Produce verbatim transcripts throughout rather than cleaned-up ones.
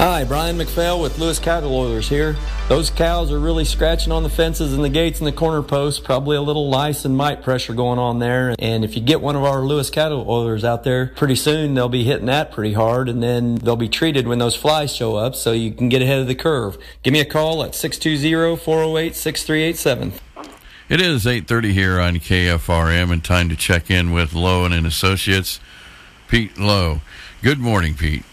Hi, Brian McPhail with Lewis Cattle Oilers here. Those cows are really scratching on the fences and the gates and the corner posts, probably a little lice and mite pressure going on there. And if you get one of our Lewis Cattle Oilers out there, pretty soon they'll be hitting that pretty hard, and then they'll be treated when those flies show up so you can get ahead of the curve. Give me a call at six two zero, four oh eight, six three eight seven. It is eight thirty here on K F R M, and time to check in with Lowen and Associates. Pete Lowe. Good morning, Pete.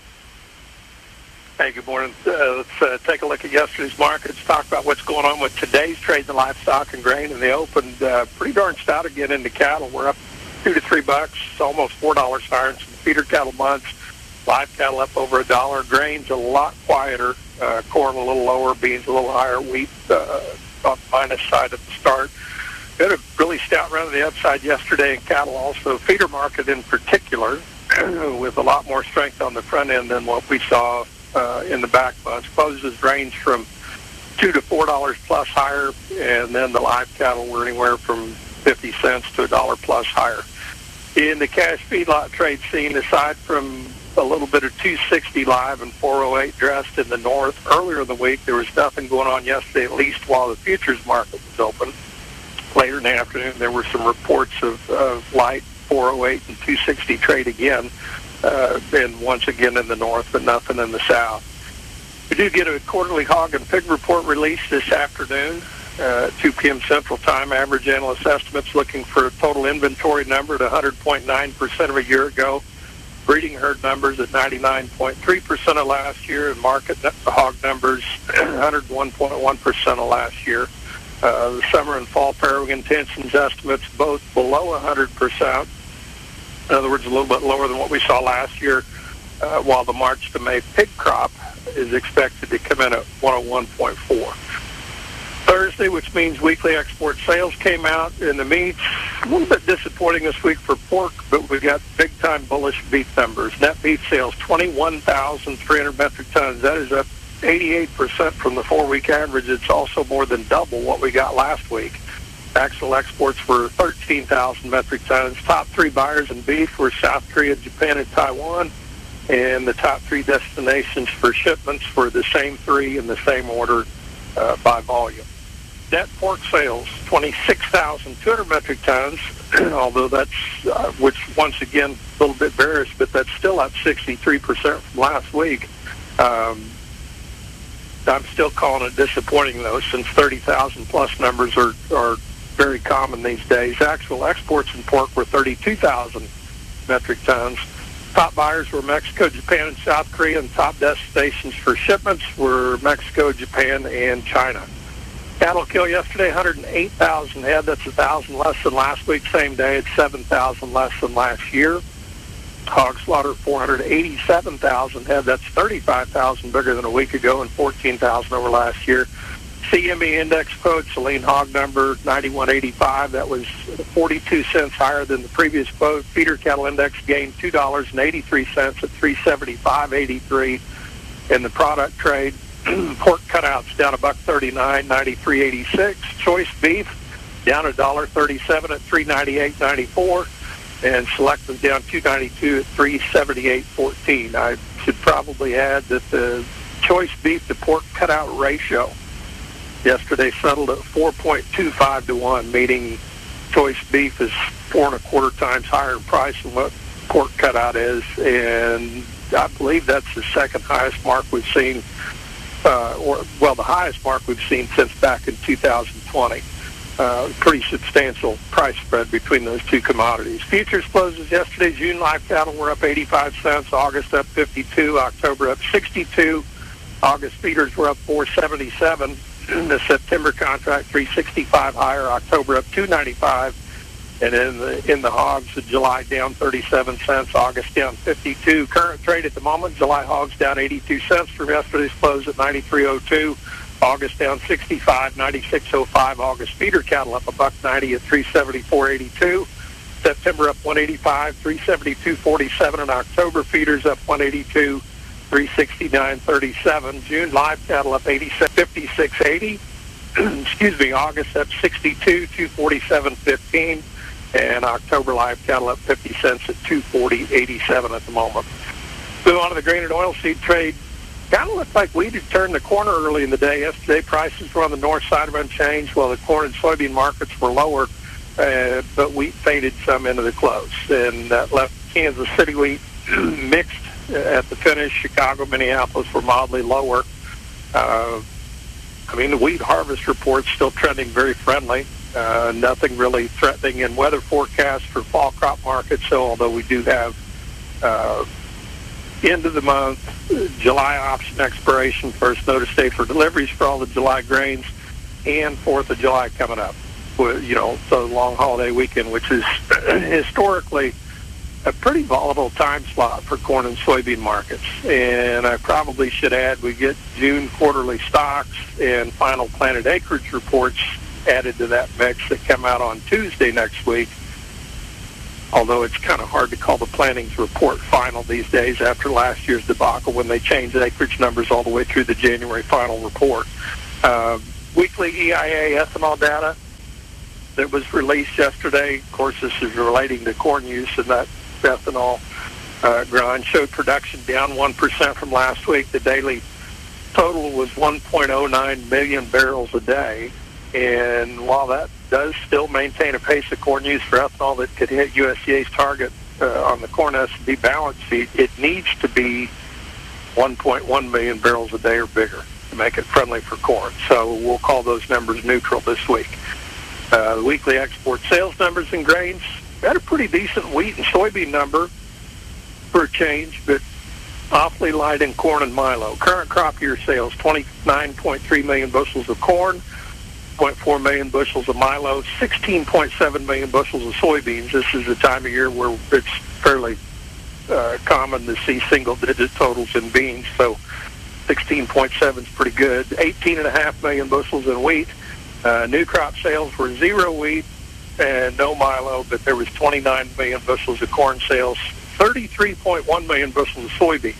Hey, good morning. Uh, let's uh, take a look at yesterday's markets, talk about what's going on with today's trade in livestock and grain. And they opened uh, pretty darn stout again into cattle. We're up two to three bucks, almost four dollars higher in some feeder cattle months. Live cattle up over a dollar. Grain's a lot quieter. Uh, corn a little lower, beans a little higher, wheat uh, on the minus side at the start. We had a really stout run to the upside yesterday in cattle also. Feeder market in particular, with a lot more strength on the front end than what we saw Uh, in the back months. Closes range from two to four dollars plus higher, and then the live cattle were anywhere from fifty cents to a dollar plus higher. In the cash feedlot trade scene, aside from a little bit of two sixty live and four oh eight dressed in the north earlier in the week, there was nothing going on yesterday, at least while the futures market was open. Later in the afternoon, there were some reports of, of light four oh eight and two sixty trade again. Uh, and once again in the north, but nothing in the south. We do get a quarterly hog and pig report released this afternoon, uh, two p.m. Central Time. Average analyst estimates looking for a total inventory number at one hundred point nine percent of a year ago. Breeding herd numbers at ninety-nine point three percent of last year, and market hog numbers one hundred one point one percent of last year. Uh, the summer and fall pairing intentions estimates both below one hundred percent. In other words, a little bit lower than what we saw last year, uh, while the March to May pig crop is expected to come in at one oh one point four. Thursday, which means weekly export sales came out in the meats. A little bit disappointing this week for pork, but we got big-time bullish beef numbers. Net beef sales, twenty-one thousand three hundred metric tons. That is up eighty-eight percent from the four-week average. It's also more than double what we got last week. Actual exports were thirteen thousand metric tons. Top three buyers in beef were South Korea, Japan, and Taiwan. And the top three destinations for shipments were the same three in the same order uh, by volume. Net pork sales, twenty-six thousand two hundred metric tons, although that's, uh, which once again, a little bit bearish, but that's still up sixty-three percent from last week. Um, I'm still calling it disappointing, though, since thirty thousand plus numbers are, are very common these days. Actual exports in pork were thirty-two thousand metric tons. Top buyers were Mexico, Japan, and South Korea, and top destinations for shipments were Mexico, Japan, and China. Cattle kill yesterday, one hundred eight thousand head. That's one thousand less than last week. Same day, it's seven thousand less than last year. Hog slaughter, four hundred eighty-seven thousand head. That's thirty-five thousand bigger than a week ago and fourteen thousand over last year. C M E index quote, lean hog number ninety-one eighty-five. That was forty-two cents higher than the previous quote. Feeder cattle index gained two dollars and eighty-three cents at three seventy-five eighty-three. In the product trade, pork cutouts down a buck thirty-nine, ninety-three eighty-six. Choice beef down a dollar thirty-seven at three ninety-eight ninety-four, and selective down two ninety-two at three seventy-eight fourteen. I should probably add that the choice beef to pork cutout ratio yesterday settled at four point two five to one, meaning choice beef is four and a quarter times higher in price than what pork cutout is, and I believe that's the second highest mark we've seen, uh, or well, the highest mark we've seen since back in two thousand twenty. Uh, pretty substantial price spread between those two commodities. Futures closes yesterday. June live cattle were up eighty-five cents. August up fifty-two. October up sixty-two. August feeders were up four seventy-seven. The September contract three sixty-five higher, October up two ninety-five, and in the in the hogs, July down thirty-seven cents, August down fifty-two. Current trade at the moment, July hogs down eighty-two cents from yesterday's close at ninety-three oh two, August down sixty-five, ninety-six oh five. August feeder cattle up a buck ninety at three seventy-four eighty-two. September up one eighty-five, three seventy-two forty-seven, and October feeders up one eighty-two. three sixty-nine thirty-seven. June live cattle up eighty-six fifty-six eighty. Excuse me. August up sixty-two two forty-seven fifteen, and October live cattle up fifty cents at two forty eighty-seven at the moment. Move on to the grain and oilseed trade. kind of looked like wheat had turned the corner early in the day. Yesterday, prices were on the north side of unchanged, while the corn and soybean markets were lower, uh, but wheat faded some into the close. And that left Kansas City wheat mixed at the finish. Chicago, Minneapolis were mildly lower. Uh, I mean, the wheat harvest report's still trending very friendly. Uh, nothing really threatening in weather forecasts for fall crop markets, so although we do have uh, end of the month, July option expiration, first notice date for deliveries for all the July grains, and fourth of July coming up. You know, so long holiday weekend, which is historically a pretty volatile time slot for corn and soybean markets. And I probably should add, we get June quarterly stocks and final planted acreage reports added to that mix that come out on Tuesday next week. Although it's kind of hard to call the plantings report final these days after last year's debacle when they changed acreage numbers all the way through the January final report. Uh, weekly E I A ethanol data that was released yesterday, of course this is relating to corn use, and that ethanol uh, grind showed production down one percent from last week. The daily total was one point oh nine million barrels a day. And while that does still maintain a pace of corn use for ethanol that could hit U S D A's target uh, on the corn S and D balance sheet, it needs to be one point one million barrels a day or bigger to make it friendly for corn. So we'll call those numbers neutral this week. Uh, the weekly export sales numbers in grains had a pretty decent wheat and soybean number for a change, but awfully light in corn and milo. Current crop year sales, twenty-nine point three million bushels of corn, zero point four million bushels of milo, sixteen point seven million bushels of soybeans. This is the time of year where it's fairly uh, common to see single-digit totals in beans, so sixteen point seven is pretty good. eighteen point five million bushels in wheat. Uh, new crop sales were zero wheat and no milo, but there was twenty-nine million bushels of corn sales, thirty-three point one million bushels of soybeans.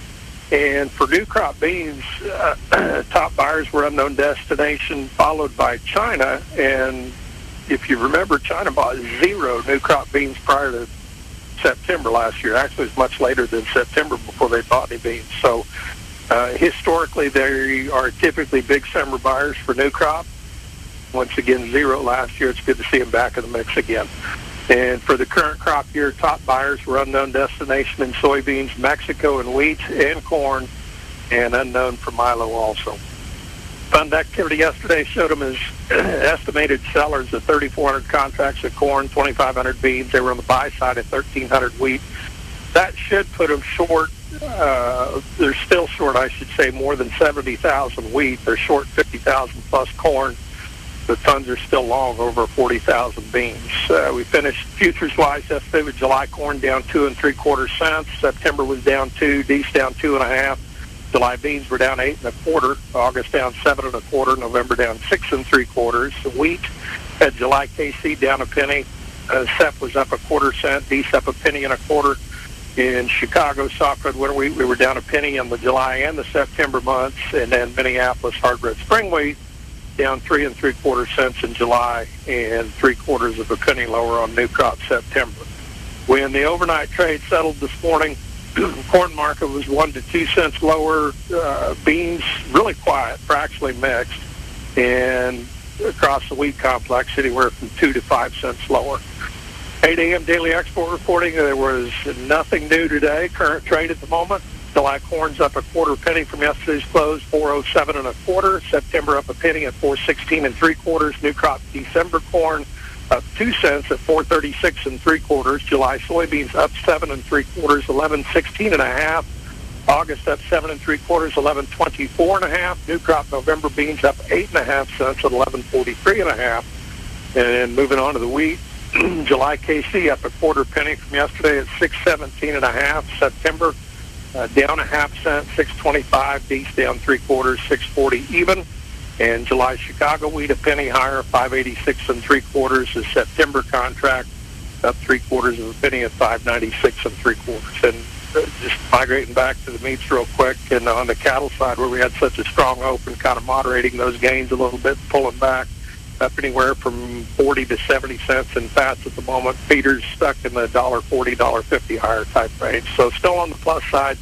And for new crop beans, uh, top buyers were unknown destination, followed by China. And if you remember, China bought zero new crop beans prior to September last year. Actually, it was much later than September before they bought any beans. So uh, historically, they are typically big summer buyers for new crop. Once again, zero last year. It's good to see them back in the mix again. And for the current crop year, top buyers were unknown destination in soybeans, Mexico in wheat and corn, and unknown for milo also. Fund activity yesterday showed them as estimated sellers of thirty-four hundred contracts of corn, twenty-five hundred beans. They were on the buy side at thirteen hundred wheat. That should put them short. Uh, they're still short, I should say, more than seventy thousand wheat. They're short fifty thousand plus corn. The tons are still long, over forty thousand beans. Uh, we finished futures-wise yesterday with July corn down two and three quarter cents. September was down two. Dees down two and a half. July beans were down eight and a quarter. August down seven and a quarter. November down six and three quarters. The wheat at July K C down a penny. Uh, S E P was up a quarter cent. Dees up a penny and a quarter. In Chicago, soft red winter wheat, we were down a penny in the July and the September months. And then Minneapolis hard red spring wheat down three and three quarter cents in July and three quarters of a penny lower on new crop September. When the overnight trade settled this morning, corn market was one to two cents lower. Uh, beans really quiet, fractionally mixed, and across the wheat complex, anywhere from two to five cents lower. eight a.m. daily export reporting. There was nothing new today. Current trade at the moment. July corn's up a quarter penny from yesterday's close, four oh seven and a quarter. September up a penny at four sixteen and three quarters. New crop December corn up two cents at four thirty-six and three quarters. July soybeans up seven and three quarters, eleven sixteen and a half. August up seven and three quarters, eleven twenty-four and a half. New crop November beans up eight and a half cents at eleven forty-three and a half. And moving on to the wheat, July K C up a quarter penny from yesterday at six seventeen and a half. September Uh, down a half cent, six twenty-five. Dees down three quarters, six forty even. And July Chicago wheat a penny higher, five eighty-six and three quarters. The September contract up three quarters of a penny at five ninety-six and three quarters. And uh, just migrating back to the meats real quick, and on the cattle side where we had such a strong open, kind of moderating those gains a little bit, pulling back up anywhere from forty to seventy cents in fats at the moment. Feeders stuck in the one forty, one fifty higher type range. So still on the plus side.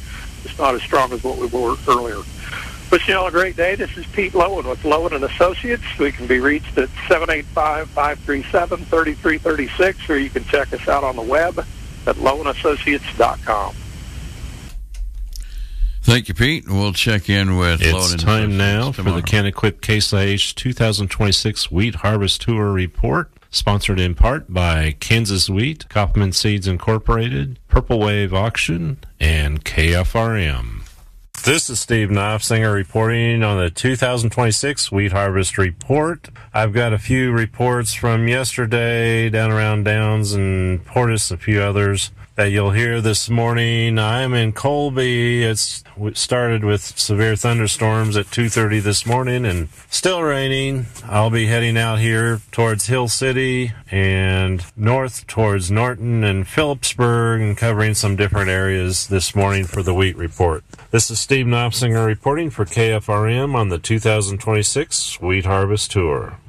just not as strong as what we were earlier. Wishing you all a great day. This is Pete Lowen with Lowen and Associates. We can be reached at seven eight five, five three seven, three three three six, or you can check us out on the web at lowen associates dot com. Thank you, Pete. We'll check in with It's Lowen and time now Associates for tomorrow. the Can-Equip Case I H two thousand twenty-six Wheat Harvest Tour Report, sponsored in part by Kansas Wheat, Kaufman Seeds Incorporated, Purple Wave Auction, and K F R M. This is Steve Knopfsinger reporting on the two thousand twenty-six Wheat Harvest Report. I've got a few reports from yesterday down around Downs and Portis, a few others that you'll hear this morning. I'm in Colby. It's it started with severe thunderstorms at two thirty this morning and still raining. I'll be heading out here towards Hill City and north towards Norton and Phillipsburg and covering some different areas this morning for the wheat report. This is Steve Knopfsinger reporting for K F R M on the two thousand twenty-six Wheat Harvest Tour.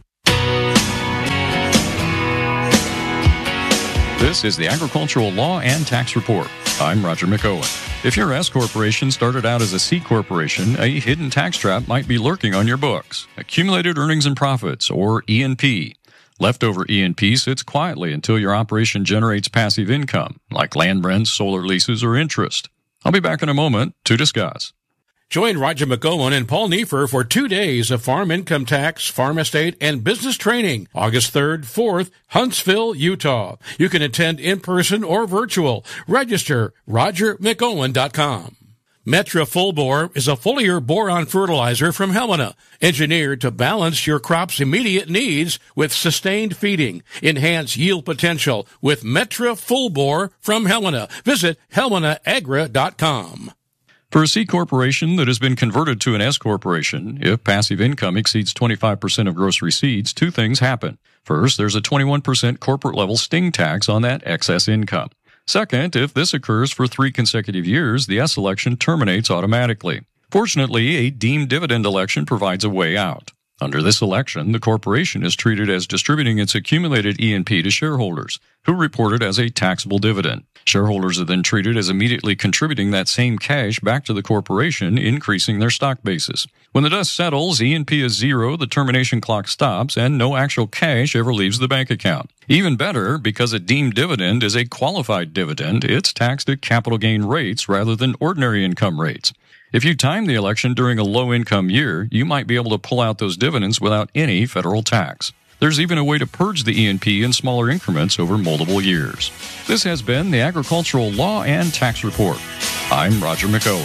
This is the Agricultural Law and Tax Report. I'm Roger McOwen. If your S Corporation started out as a C Corporation, a hidden tax trap might be lurking on your books. Accumulated Earnings and Profits, or E and P. Leftover E and P sits quietly until your operation generates passive income, like land rents, solar leases, or interest. I'll be back in a moment to discuss. Join Roger McGowan and Paul Neefer for two days of farm income tax, farm estate, and business training. August third, fourth, Huntsville, Utah. You can attend in person or virtual. Register roger mcowen dot com. Metra Full Bore is a foliar boron fertilizer from Helena, engineered to balance your crop's immediate needs with sustained feeding. Enhance yield potential with Metra Full Bore from Helena. Visit helena agra dot com. For a C Corporation that has been converted to an S Corporation, if passive income exceeds twenty-five percent of gross receipts, two things happen. First, there's a twenty-one percent corporate-level sting tax on that excess income. Second, if this occurs for three consecutive years, the S election terminates automatically. Fortunately, a deemed dividend election provides a way out. Under this election, the corporation is treated as distributing its accumulated E and P to shareholders, who report it as a taxable dividend. Shareholders are then treated as immediately contributing that same cash back to the corporation, increasing their stock basis. When the dust settles, E and P is zero, the termination clock stops, and no actual cash ever leaves the bank account. Even better, because a deemed dividend is a qualified dividend, it's taxed at capital gain rates rather than ordinary income rates. If you time the election during a low-income year, you might be able to pull out those dividends without any federal tax. There's even a way to purge the E and P in smaller increments over multiple years. This has been the Agricultural Law and Tax Report. I'm Roger McOwen.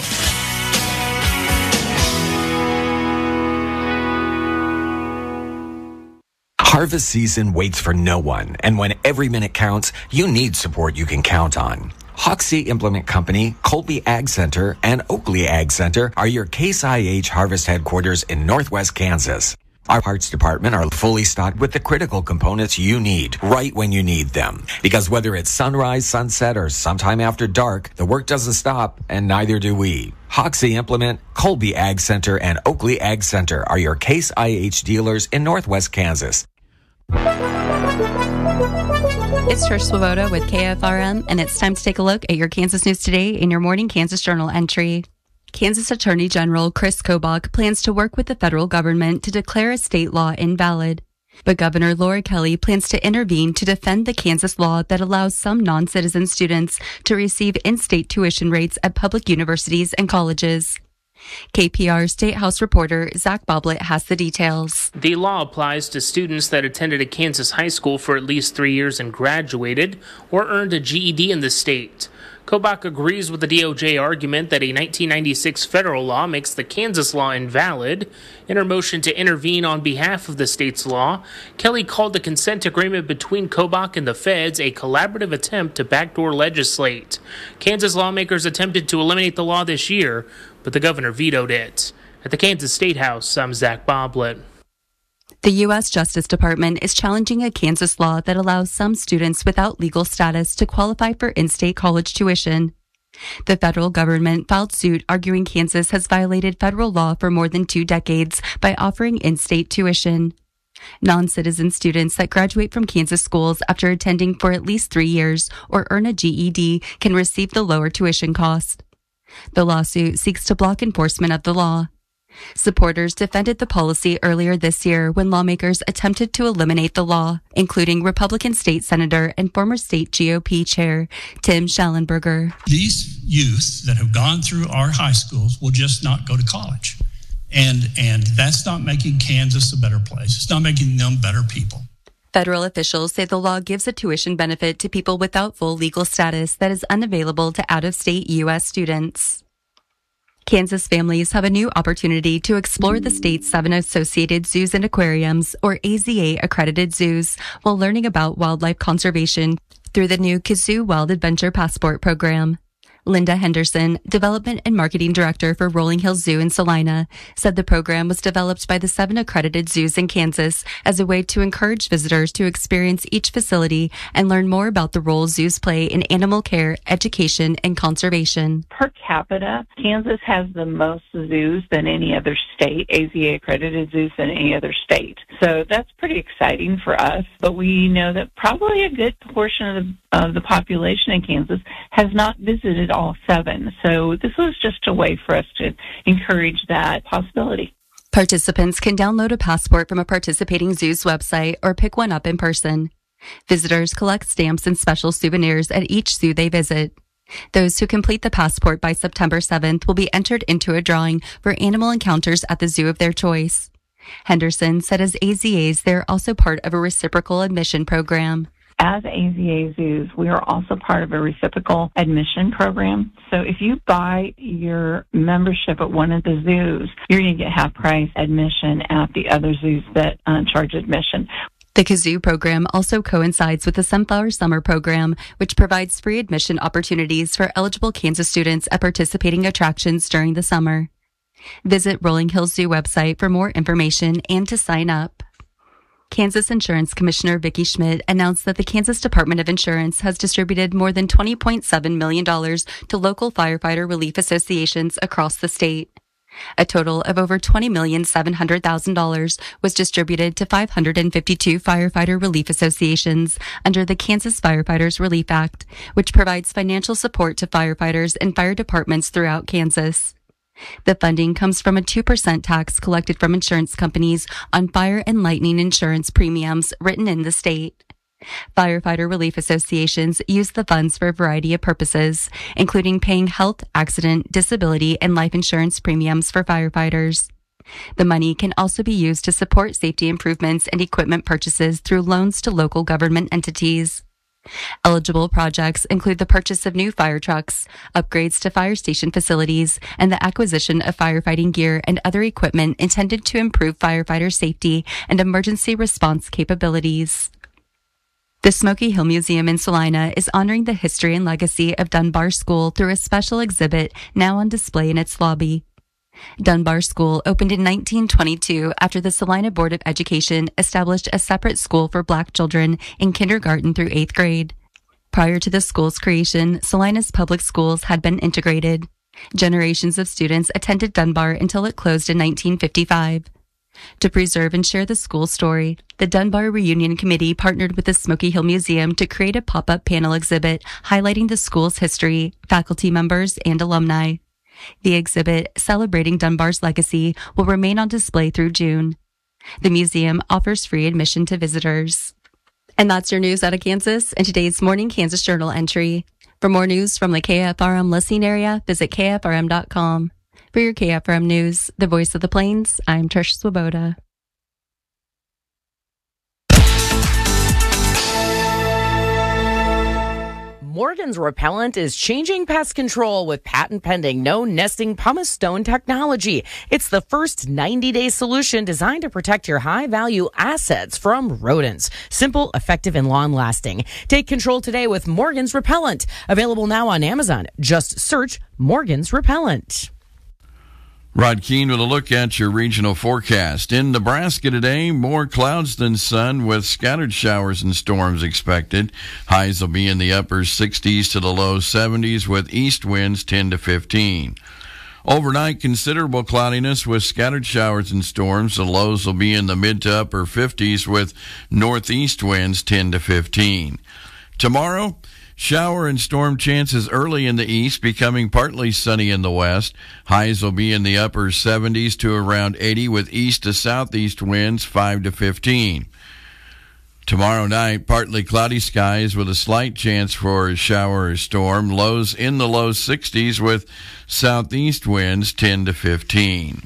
Harvest season waits for no one, and when every minute counts, you need support you can count on. Hoxie Implement Company, Colby Ag Center, and Oakley Ag Center are your Case I H Harvest headquarters in Northwest Kansas. Our parts department are fully stocked with the critical components you need right when you need them. Because whether it's sunrise, sunset, or sometime after dark, the work doesn't stop, and neither do we. Hoxie Implement, Colby Ag Center, and Oakley Ag Center are your Case I H dealers in Northwest Kansas. It's Trish Swoboda with K F R M, and it's time to take a look at your Kansas news today in your morning Kansas Journal entry. Kansas Attorney General Chris Kobach plans to work with the federal government to declare a state law invalid. But Governor Laura Kelly plans to intervene to defend the Kansas law that allows some non-citizen students to receive in-state tuition rates at public universities and colleges. K P R State House reporter Zach Boblet has the details. The law applies to students that attended a Kansas high school for at least three years and graduated or earned a G E D in the state. Kobach agrees with the D O J argument that a nineteen ninety-six federal law makes the Kansas law invalid. In her motion to intervene on behalf of the state's law, Kelly called the consent agreement between Kobach and the feds a collaborative attempt to backdoor legislate. Kansas lawmakers attempted to eliminate the law this year, but the governor vetoed it. At the Kansas State House, I'm Zach Boblet. The U S Justice Department is challenging a Kansas law that allows some students without legal status to qualify for in-state college tuition. The federal government filed suit arguing Kansas has violated federal law for more than two decades by offering in-state tuition. Non-citizen students that graduate from Kansas schools after attending for at least three years or earn a G E D can receive the lower tuition cost. The lawsuit seeks to block enforcement of the law. Supporters defended the policy earlier this year when lawmakers attempted to eliminate the law, including Republican State Senator and former state G O P Chair Tim Schallenberger. These youth that have gone through our high schools will just not go to college. And, and that's not making Kansas a better place. It's not making them better people. Federal officials say the law gives a tuition benefit to people without full legal status that is unavailable to out-of-state U S students. Kansas families have a new opportunity to explore the state's seven associated zoos and aquariums, or A Z A-accredited zoos, while learning about wildlife conservation through the new Kazoo Wild Adventure Passport program. Linda Henderson, Development and Marketing Director for Rolling Hills Zoo in Salina, said the program was developed by the seven accredited zoos in Kansas as a way to encourage visitors to experience each facility and learn more about the role zoos play in animal care, education, and conservation. Per capita, Kansas has the most zoos than any other state, A Z A-accredited zoos than any other state. So that's pretty exciting for us, but we know that probably a good portion of the, of the population in Kansas has not visited all seven. So this was just a way for us to encourage that possibility. Participants can download a passport from a participating zoo's website or pick one up in person. Visitors collect stamps and special souvenirs at each zoo they visit. Those who complete the passport by September seventh will be entered into a drawing for animal encounters at the zoo of their choice. Henderson said as A Z As, they're also part of a reciprocal admission program. As A Z A zoos, we are also part of a reciprocal admission program. So if you buy your membership at one of the zoos, you're going to get half price admission at the other zoos that uh, charge admission. The Kazoo program also coincides with the Sunflower Summer program, which provides free admission opportunities for eligible Kansas students at participating attractions during the summer. Visit Rolling Hills Zoo website for more information and to sign up. Kansas Insurance Commissioner Vicki Schmidt announced that the Kansas Department of Insurance has distributed more than twenty point seven million dollars to local firefighter relief associations across the state. A total of over twenty million seven hundred thousand dollars was distributed to five hundred fifty-two firefighter relief associations under the Kansas Firefighters Relief Act, which provides financial support to firefighters and fire departments throughout Kansas. The funding comes from a two percent tax collected from insurance companies on fire and lightning insurance premiums written in the state. Firefighter relief associations use the funds for a variety of purposes, including paying health, accident, disability, and life insurance premiums for firefighters. The money can also be used to support safety improvements and equipment purchases through loans to local government entities. Eligible projects include the purchase of new fire trucks, upgrades to fire station facilities, and the acquisition of firefighting gear and other equipment intended to improve firefighter safety and emergency response capabilities. The Smoky Hill Museum in Salina is honoring the history and legacy of Dunbar School through a special exhibit now on display in its lobby. Dunbar School opened in nineteen twenty-two after the Salina Board of Education established a separate school for black children in kindergarten through eighth grade. Prior to the school's creation, Salina's public schools had been integrated. Generations of students attended Dunbar until it closed in nineteen fifty-five. To preserve and share the school story, the Dunbar Reunion Committee partnered with the Smoky Hill Museum to create a pop-up panel exhibit highlighting the school's history, faculty members, and alumni. The exhibit, celebrating Dunbar's legacy, will remain on display through June. The museum offers free admission to visitors. And that's your news out of Kansas and today's Morning Kansas Journal entry. For more news from the K F R M listening area, visit K F R M dot com. For your K F R M News, the voice of the Plains, I'm Trish Swoboda. Morgan's Repellent is changing pest control with patent-pending no-nesting pumice stone technology. It's the first ninety-day solution designed to protect your high-value assets from rodents. Simple, effective, and long-lasting. Take control today with Morgan's Repellent. Available now on Amazon. Just search Morgan's Repellent. Rod Keene with a look at your regional forecast. In Nebraska today, more clouds than sun with scattered showers and storms expected. Highs will be in the upper sixties to the low seventies with east winds ten to fifteen. Overnight, considerable cloudiness with scattered showers and storms. The lows will be in the mid to upper fifties with northeast winds ten to fifteen. Tomorrow, Shower and storm chances early in the east, becoming partly sunny in the west. Highs will be in the upper seventies to around eighty, with east to southeast winds five to fifteen. Tomorrow night, partly cloudy skies with a slight chance for a shower or storm. Lows in the low sixties with southeast winds ten to fifteen.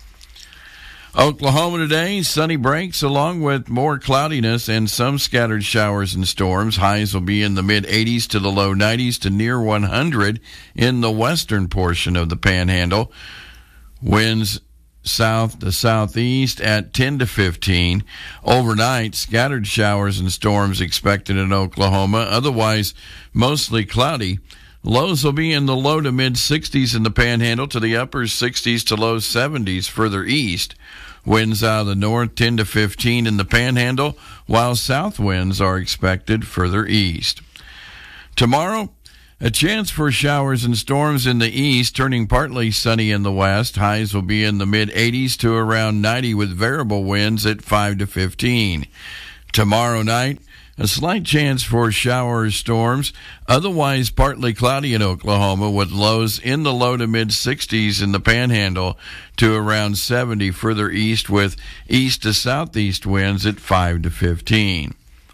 Oklahoma today, sunny breaks along with more cloudiness and some scattered showers and storms. Highs will be in the mid-eighties to the low nineties to near one hundred in the western portion of the Panhandle. Winds south to southeast at ten to fifteen. Overnight, scattered showers and storms expected in Oklahoma. Otherwise, mostly cloudy. Lows will be in the low to mid-sixties in the Panhandle to the upper sixties to low seventies further east. Winds out of the north ten to fifteen in the Panhandle, while south winds are expected further east. Tomorrow, a chance for showers and storms in the east, turning partly sunny in the west. Highs will be in the mid-eighties to around ninety with variable winds at five to fifteen. Tomorrow night, a slight chance for showers, storms, otherwise partly cloudy in Oklahoma with lows in the low to mid-sixties in the Panhandle to around seventy further east with east to southeast winds at five to fifteen.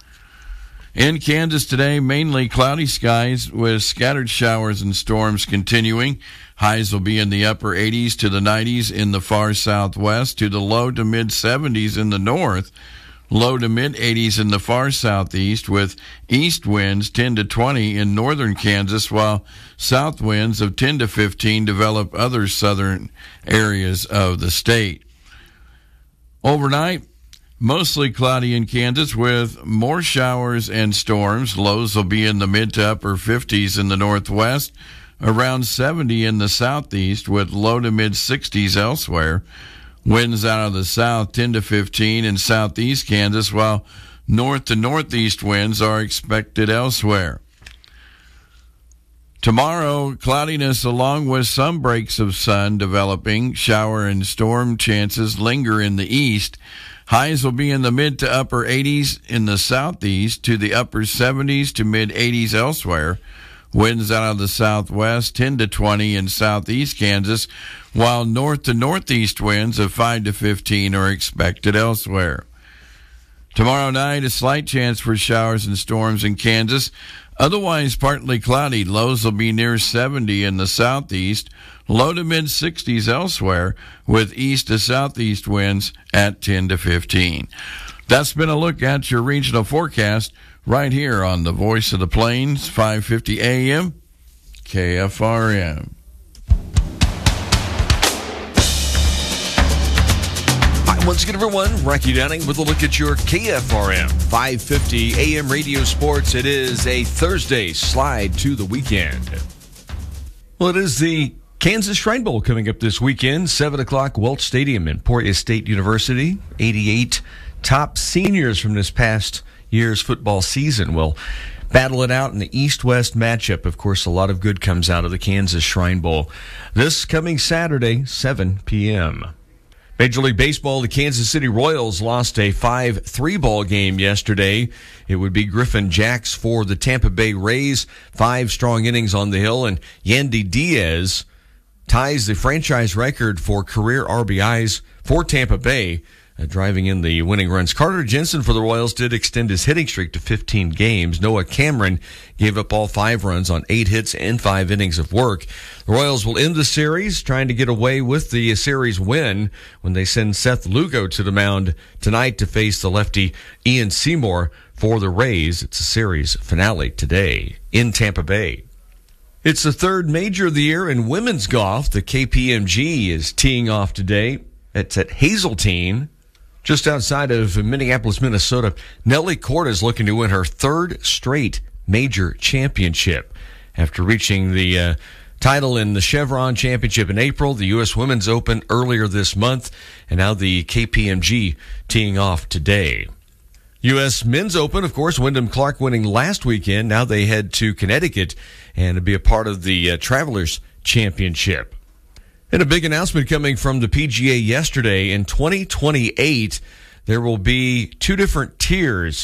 In Kansas today, mainly cloudy skies with scattered showers and storms continuing. Highs will be in the upper eighties to the nineties in the far southwest to the low to mid-seventies in the north. Low to mid-eighties in the far southeast with east winds ten to twenty in northern Kansas, while south winds of ten to fifteen develop other southern areas of the state. Overnight, mostly cloudy in Kansas with more showers and storms. Lows will be in the mid to upper fifties in the northwest, around seventy in the southeast with low to mid-sixties elsewhere. Winds out of the south ten to fifteen in southeast Kansas, while north to northeast winds are expected elsewhere. Tomorrow, cloudiness along with some breaks of sun developing. Shower and storm chances linger in the east. Highs will be in the mid to upper eighties in the southeast to the upper seventies to mid-eighties elsewhere. Winds out of the southwest ten to twenty in southeast Kansas, while north to northeast winds of five to fifteen are expected elsewhere. Tomorrow night, a slight chance for showers and storms in Kansas. Otherwise, partly cloudy. Lows will be near seventy in the southeast, low to mid-sixties elsewhere, with east to southeast winds at ten to fifteen. That's been a look at your regional forecast right here on the Voice of the Plains, five fifty A M, K F R M. Hi, once again, everyone. Rocky Downing with a look at your K F R M five fifty A M Radio Sports. It is a Thursday slide to the weekend. Well, it is the Kansas Shrine Bowl coming up this weekend, seven o'clock, Welch Stadium in Emporia State University. eighty-eight top seniors from this past year's football season will battle it out in the East-West matchup. Of course, a lot of good comes out of the Kansas Shrine Bowl. This coming Saturday, seven p.m. Major League Baseball, the Kansas City Royals lost a five three ball game yesterday. It would be Griffin Jacks for the Tampa Bay Rays. Five strong innings on the hill, and Yandy Diaz ties the franchise record for career R B Is for Tampa Bay, uh, driving in the winning runs. Carter Jensen for the Royals did extend his hitting streak to fifteen games. Noah Cameron gave up all five runs on eight hits and five innings of work. The Royals will end the series trying to get away with the series win when they send Seth Lugo to the mound tonight to face the lefty Ian Seymour for the Rays. It's a series finale today in Tampa Bay. It's the third major of the year in women's golf. The K P M G is teeing off today. It's at Hazeltine, just outside of Minneapolis, Minnesota. Nelly Korda is looking to win her third straight major championship after reaching the uh, title in the Chevron Championship in April, the U S Women's Open earlier this month, and now the K P M G teeing off today. U S Men's Open, of course, Wyndham Clark winning last weekend. Now they head to Connecticut and to be a part of the uh, Travelers Championship. And a big announcement coming from the P G A yesterday. In twenty twenty-eight, there will be two different tiers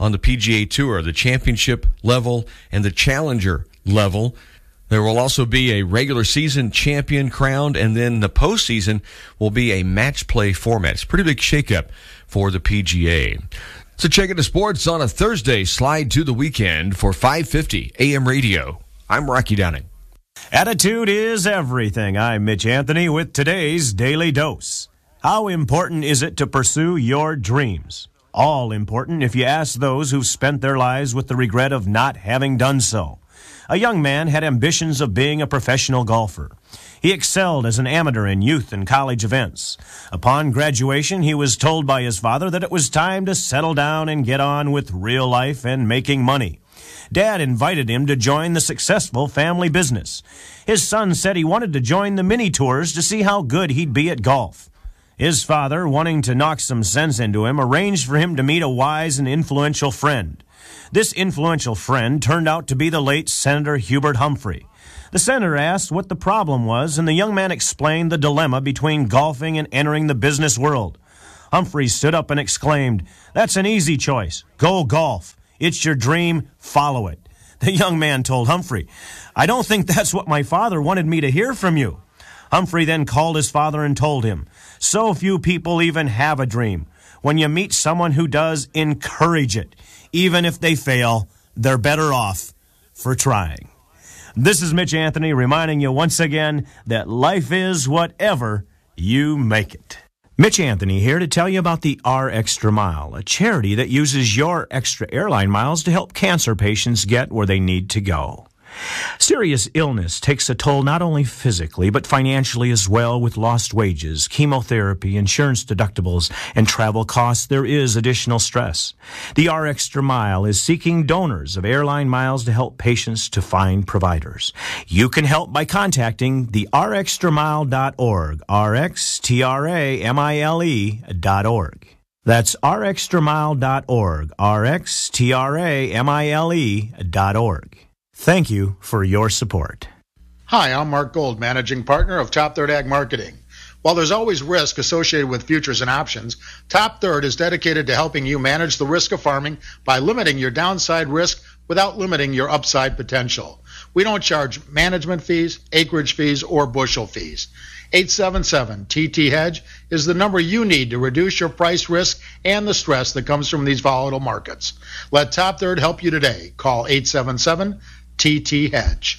on the P G A Tour, the championship level and the challenger level. There will also be a regular season champion crowned, and then the postseason will be a match play format. It's a pretty big shakeup for the P G A. So check into sports on a Thursday slide to the weekend for five fifty A M radio. I'm Rocky Downing. Attitude is everything. I'm Mitch Anthony with today's Daily Dose. How important is it to pursue your dreams? All important if you ask those who've spent their lives with the regret of not having done so. A young man had ambitions of being a professional golfer. He excelled as an amateur in youth and college events. Upon graduation, he was told by his father that it was time to settle down and get on with real life and making money. Dad invited him to join the successful family business. His son said he wanted to join the mini tours to see how good he'd be at golf. His father, wanting to knock some sense into him, arranged for him to meet a wise and influential friend. This influential friend turned out to be the late Senator Hubert Humphrey. The senator asked what the problem was, and the young man explained the dilemma between golfing and entering the business world. Humphrey stood up and exclaimed, "That's an easy choice. Go golf. It's your dream. Follow it." The young man told Humphrey, "I don't think that's what my father wanted me to hear from you." Humphrey then called his father and told him, "So few people even have a dream. When you meet someone who does, encourage it. Even if they fail, they're better off for trying." This is Mitch Anthony reminding you once again that life is whatever you make it. Mitch Anthony here to tell you about the R Extra Mile, a charity that uses your extra airline miles to help cancer patients get where they need to go. Serious illness takes a toll not only physically, but financially as well. With lost wages, chemotherapy, insurance deductibles, and travel costs, there is additional stress. The R Extra Mile is seeking donors of airline miles to help patients to find providers. You can help by contacting the r extra mile dot org, R X T R A M I L E dot org. That's r extra mile dot org, R X T R A M I L E dot org. Thank you for your support. Hi, I'm Mark Gold, Managing Partner of Top Third Ag Marketing. While there's always risk associated with futures and options, Top Third is dedicated to helping you manage the risk of farming by limiting your downside risk without limiting your upside potential. We don't charge management fees, acreage fees, or bushel fees. eight seven seven T T Hedge is the number you need to reduce your price risk and the stress that comes from these volatile markets. Let Top Third help you today. Call eight seven seven T T Hedge.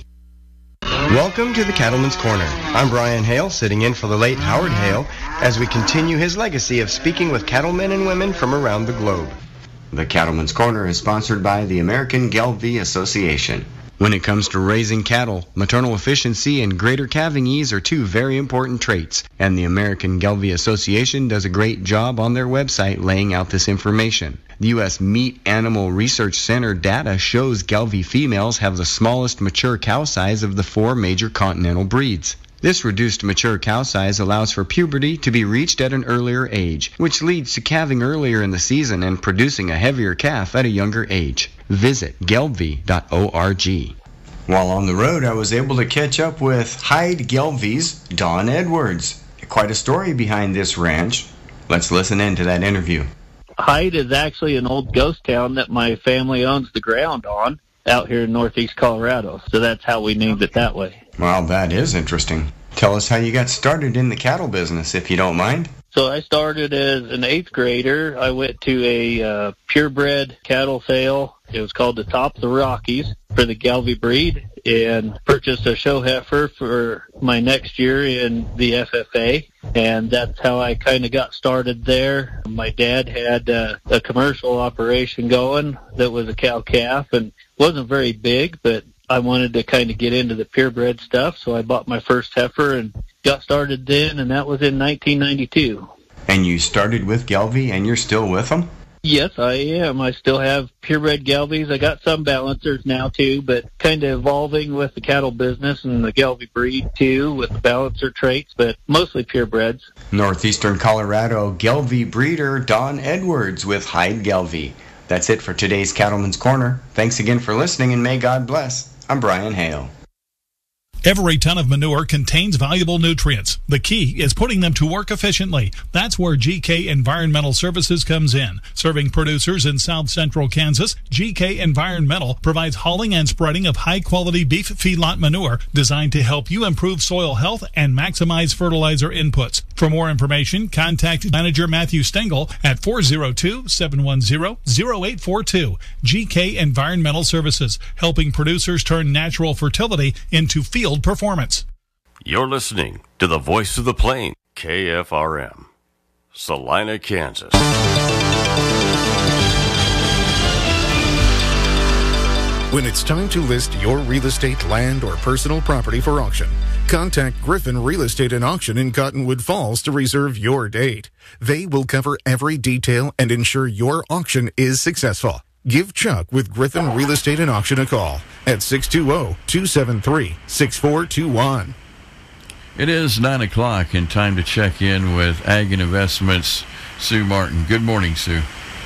Welcome to the Cattleman's Corner. I'm Brian Hale, sitting in for the late Howard Hale as we continue his legacy of speaking with cattlemen and women from around the globe. The Cattleman's Corner is sponsored by the American Gelbvieh Association. When it comes to raising cattle, maternal efficiency and greater calving ease are two very important traits, and the American Gelbvieh Association does a great job on their website laying out this information. The U S Meat Animal Research Center data shows Gelbvieh females have the smallest mature cow size of the four major continental breeds. This reduced mature cow size allows for puberty to be reached at an earlier age, which leads to calving earlier in the season and producing a heavier calf at a younger age. Visit gelbvieh dot org. While on the road, I was able to catch up with Hyde Gelbvieh's Don Edwards. Quite a story behind this ranch. Let's listen in to that interview. Hyde is actually an old ghost town that my family owns the ground on out here in northeast Colorado, so that's how we named it that way. Well, that is interesting. Tell us how you got started in the cattle business, if you don't mind. So I started as an eighth grader. I went to a uh, purebred cattle sale. It was called the Top of the Rockies for the Gelbvieh breed, and purchased a show heifer for my next year in the F F A, and that's how I kind of got started there. My dad had uh, a commercial operation going that was a cow-calf, and wasn't very big, but I wanted to kind of get into the purebred stuff, so I bought my first heifer and got started then, and that was in nineteen ninety-two. And you started with Gelbvieh, and you're still with them? Yes, I am. I still have purebred Gelbviehs. I got some balancers now, too, but kind of evolving with the cattle business and the Gelbvieh breed, too, with the balancer traits, but mostly purebreds. Northeastern Colorado Gelbvieh breeder Don Edwards with Hyde Gelbvieh. That's it for today's Cattleman's Corner. Thanks again for listening, and may God bless. I'm Brian Hale. Every ton of manure contains valuable nutrients. The key is putting them to work efficiently. That's where G K Environmental Services comes in. Serving producers in south central Kansas, G K Environmental provides hauling and spreading of high-quality beef feedlot manure designed to help you improve soil health and maximize fertilizer inputs. For more information, contact Manager Matthew Stengel at four oh two, seven one zero, zero eight four two. G K Environmental Services, helping producers turn natural fertility into field performance. You're listening to the Voice of the Plain, K F R M, Salina, Kansas. When it's time to list your real estate, land, or personal property for auction, contact Griffin Real Estate and Auction in Cottonwood Falls to reserve your date. They will cover every detail and ensure your auction is successful. Give Chuck with Griffin Real Estate and Auction a call at six two zero, two seven three, six four two one. It is nine o'clock and time to check in with Ag and Investments, Sue Martin. Good morning, Sue.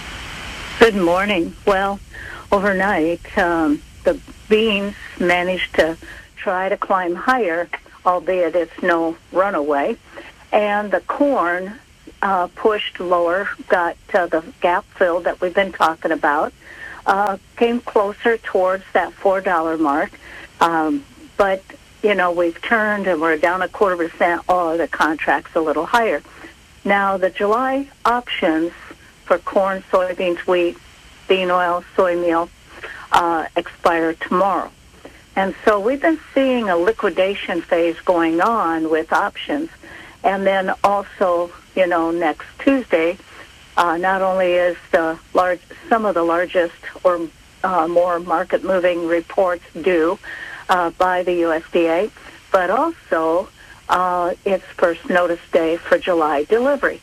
Good morning. Well, overnight, um, the beans managed to try to climb higher, albeit it's no runaway, and the corn uh, pushed lower, got uh, the gap filled that we've been talking about. Uh, came closer towards that four dollar mark. Um, but, you know, we've turned and we're down a quarter percent. Oh, the contract's a little higher. Now, the July options for corn, soybeans, wheat, bean oil, soy meal uh, expire tomorrow. And so we've been seeing a liquidation phase going on with options. And then also, you know, next Tuesday, Uh, not only is the large, some of the largest or uh, more market-moving reports due uh, by the U S D A, but also uh, it's first notice day for July delivery.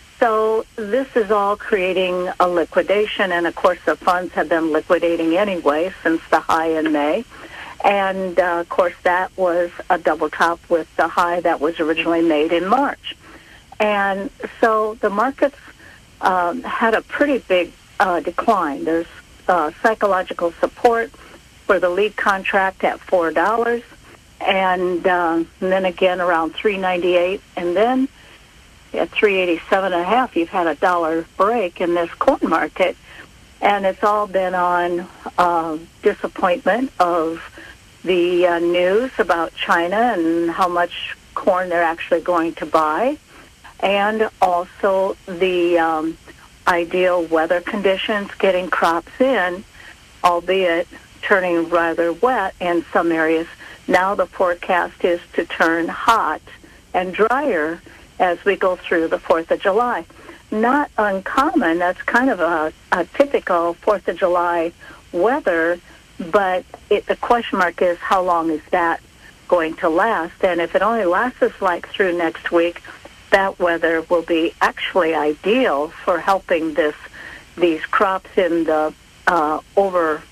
So this is all creating a liquidation, and of course the funds have been liquidating anyway since the high in May. And uh, of course that was a double top with the high that was originally made in March. And so the markets Um, had a pretty big uh, decline. There's uh, psychological support for the lead contract at four dollars, and, uh, and then again around three ninety-eight, and then at three eighty-seven and a half, you've had a dollar break in this corn market, and it's all been on uh, disappointment of the uh, news about China and how much corn they're actually going to buy, and also the um, ideal weather conditions, getting crops in, albeit turning rather wet in some areas. Now the forecast is to turn hot and drier as we go through the fourth of July. Not uncommon. That's kind of a, a typical fourth of July weather, but it, the question mark is how long is that going to last? And if it only lasts us like through next week, that weather will be actually ideal for helping this these crops in the uh, over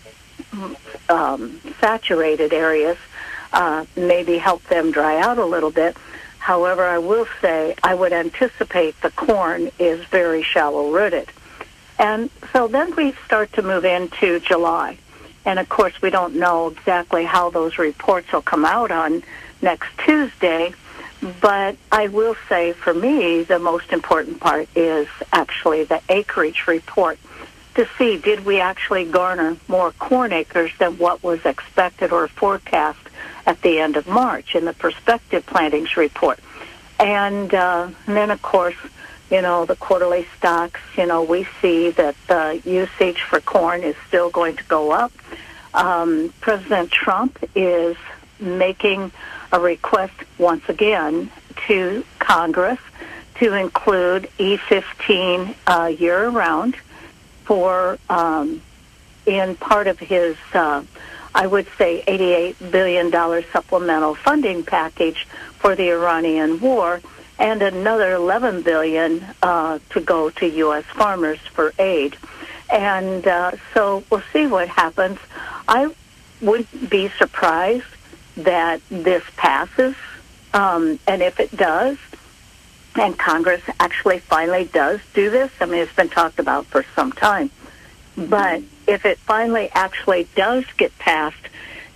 um, saturated areas, uh, maybe help them dry out a little bit. However, I will say I would anticipate the corn is very shallow rooted. And so then we start to move into July. And of course, we don't know exactly how those reports will come out on next Tuesday. But I will say, for me, the most important part is actually the acreage report to see, did we actually garner more corn acres than what was expected or forecast at the end of March in the prospective plantings report. And, uh, and then, of course, you know, the quarterly stocks, you know, we see that the usage for corn is still going to go up. Um, President Trump is making a request once again to Congress to include E fifteen uh, year-round for um, in part of his, uh, I would say, eighty-eight billion dollars supplemental funding package for the Iranian war, and another eleven billion dollars uh, to go to U S farmers for aid. And uh, so we'll see what happens. I wouldn't be surprised that this passes, um, and if it does, and Congress actually finally does do this, I mean, it's been talked about for some time, but if it finally actually does get passed,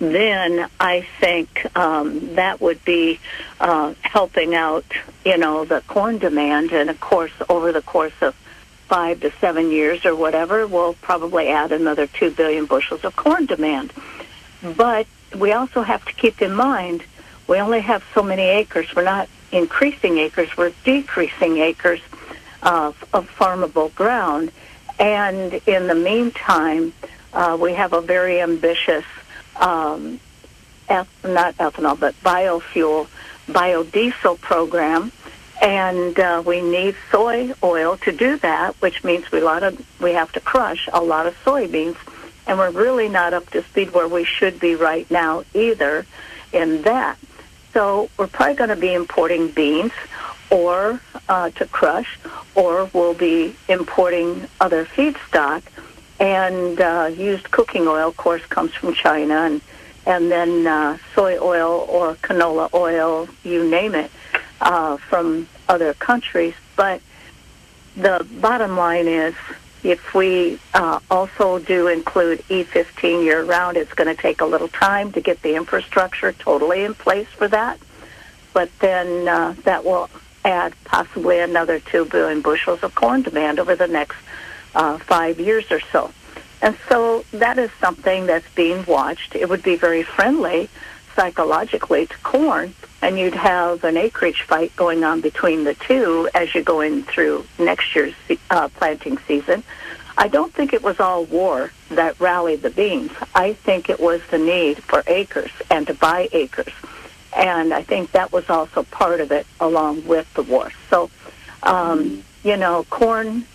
then I think um, that would be uh, helping out, you know, the corn demand. And, of course, over the course of five to seven years or whatever, we'll probably add another two billion bushels of corn demand. But we also have to keep in mind we only have so many acres. We're not increasing acres. We're decreasing acres of, of farmable ground. And in the meantime, uh, we have a very ambitious Um, eth- not ethanol, but biofuel, biodiesel program, and uh, we need soy oil to do that, which means we lot of we have to crush a lot of soybeans, and we're really not up to speed where we should be right now either in that. So we're probably going to be importing beans, or uh, to crush, or we'll be importing other feedstock. And uh, used cooking oil, of course, comes from China, and and then uh, soy oil or canola oil, you name it, uh, from other countries. But the bottom line is, if we uh, also do include E fifteen year-round, it's going to take a little time to get the infrastructure totally in place for that. But then uh, that will add possibly another two billion bushels of corn demand over the next Uh, five years or so. And so that is something that's being watched. It would be very friendly psychologically to corn, and you'd have an acreage fight going on between the two as you go in through next year's uh, planting season. I don't think it was all war that rallied the beans. I think it was the need for acres and to buy acres. And I think that was also part of it along with the war. So, um, you know, corn